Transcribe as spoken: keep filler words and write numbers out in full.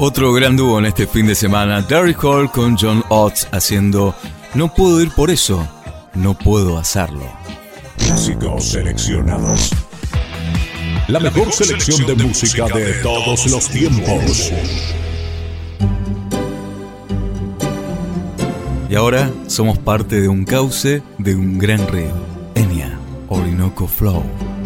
Otro gran dúo en este fin de semana, Gary Hall con John Oates haciendo No puedo ir por eso, no puedo hacerlo. Clásicos seleccionados. La mejor, mejor selección, selección de, de música de, de todos los tiempos. Y ahora somos parte de un cauce de un gran río. Enya, Orinoco Flow.